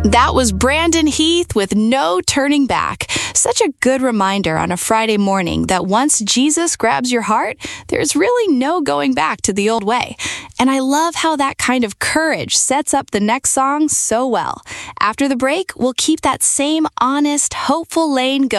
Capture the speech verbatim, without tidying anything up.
That was Brandon Heath with No Turning Back. Such a good reminder on a Friday morning that once Jesus grabs your heart, there's really no going back to the old way. And I love how that kind of courage sets up the next song so well. After the break, we'll keep that same honest, hopeful lane going.